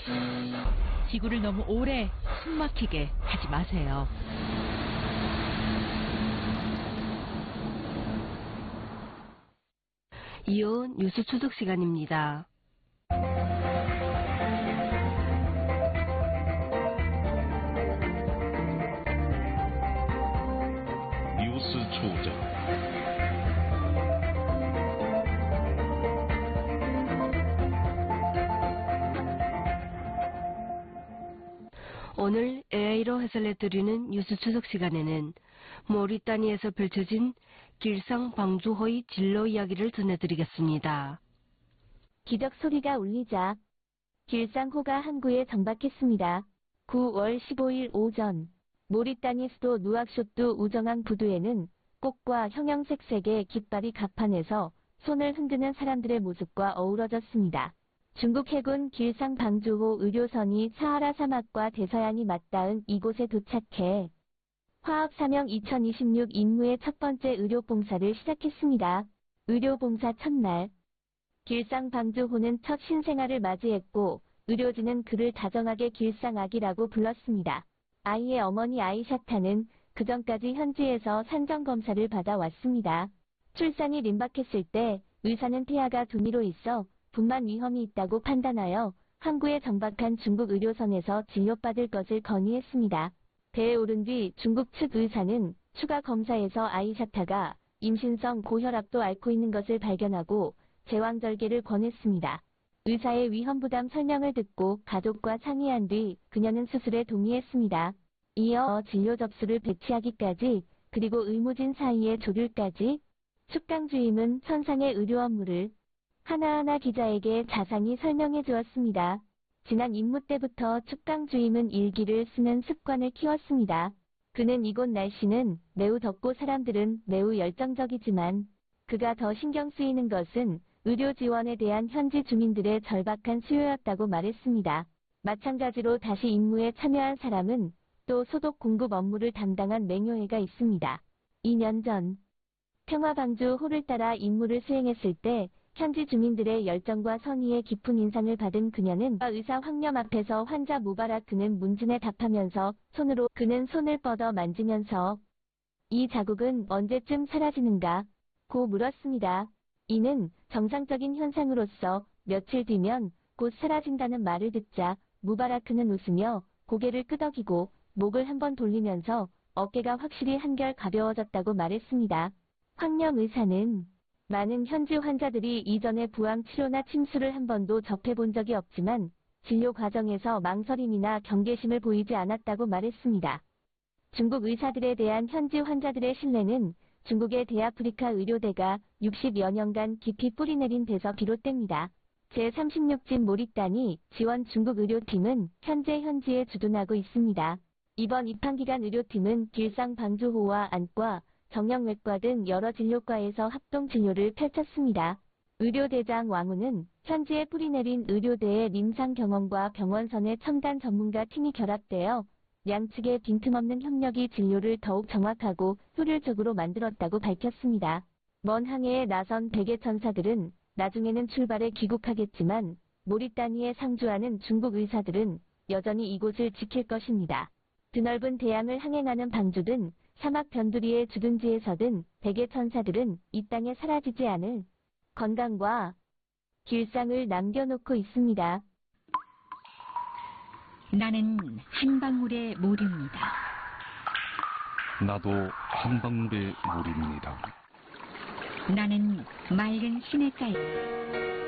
지구를 너무 오래 숨막히게 하지 마세요. 이온 뉴스 추적 시간입니다. 뉴스 추적. 오늘 AI로 해설해드리는 뉴스 추적 시간에는 모리타니아에서 펼쳐진 길상 방주호의 진로 이야기를 전해드리겠습니다. 기적 소리가 울리자 길상호가 항구에 정박했습니다. 9월 15일 오전 모리타니 수도 누악쇼트 우정항 부두에는 꽃과 형형색 색의 깃발이 갑판에서 손을 흔드는 사람들의 모습과 어우러졌습니다. 중국 해군 길상 방주호 의료선이 사하라 사막과 대서양이 맞닿은 이곳에 도착해 화합사명 2026 임무의 첫 번째 의료봉사를 시작했습니다. 의료봉사 첫날 길상 방주호는 첫 신생아를 맞이했고 의료진은 그를 다정하게 길상아기라고 불렀습니다. 아이의 어머니 아이샤타는 그전까지 현지에서 산정검사를 받아왔습니다. 출산이 임박했을 때 의사는 태아가 두미로 있어 분만 위험이 있다고 판단하여 항구에 정박한 중국 의료선에서 진료받을 것을 건의했습니다. 배에 오른 뒤 중국 측 의사는 추가 검사에서 아이샤타가 임신성 고혈압도 앓고 있는 것을 발견하고 제왕절개를 권했습니다. 의사의 위험부담 설명을 듣고 가족과 상의한 뒤 그녀는 수술에 동의했습니다. 이어 진료 접수를 배치하기까지 그리고 의무진 사이의 조율까지 축강 주임은 현상의 의료 업무를 하나하나 기자에게 자상히 설명해 주었습니다. 지난 임무 때부터 축강 주임은 일기를 쓰는 습관을 키웠습니다. 그는 이곳 날씨는 매우 덥고 사람들은 매우 열정적이지만 그가 더 신경 쓰이는 것은 의료 지원에 대한 현지 주민들의 절박한 수요였다고 말했습니다. 마찬가지로 다시 임무에 참여한 사람은 또 소독 공급 업무를 담당한 맹요회가 있습니다. 2년 전 평화방주호를 따라 임무를 수행했을 때 현지 주민들의 열정과 선의의 깊은 인상을 받은 그녀는 의사 황념 앞에서 환자 무바락 그는 문진에 답하면서 그는 손을 뻗어 만지면서 이 자국은 언제쯤 사라지는가? 고 물었습니다. 이는 정상적인 현상으로서 며칠 뒤면 곧 사라진다는 말을 듣자 무바라크는 웃으며 고개를 끄덕이고 목을 한번 돌리면서 어깨가 확실히 한결 가벼워졌다고 말했습니다. 황념 의사는 많은 현지 환자들이 이전에 부항 치료나 침수를 한 번도 접해본 적이 없지만 진료 과정에서 망설임이나 경계심을 보이지 않았다고 말했습니다. 중국 의사들에 대한 현지 환자들의 신뢰는 중국의 대아프리카 의료대가 60여 년간 깊이 뿌리내린 데서 비롯됩니다. 제36진 모리타니 지원 중국 의료팀은 현재 현지에 주둔하고 있습니다. 이번 입항기간 의료팀은 길상 방주호와 안과, 정형외과 등 여러 진료과에서 합동 진료를 펼쳤습니다. 의료대장 왕우는 현지에 뿌리내린 의료대의臨床경험과 병원선의 첨단 전문가 팀이 결합되어 양측의 빈틈없는 협력이 진료를 더욱 정확하고 효율적으로 만들었다고 밝혔습니다. 먼 항해에 나선 백의 천사들은 나중에는 출발해 귀국하겠지만 모리타니에 상주하는 중국 의사들은 여전히 이곳을 지킬 것입니다. 드넓은 대양을 항행하는 방주든 사막 변두리의 주둔지에서든 백의 천사들은 이 땅에 사라지지 않을 건강과 길상을 남겨놓고 있습니다. 나는 한 방울의 물입니다. 나도 한 방울의 물입니다. 나는 맑은 시냇가에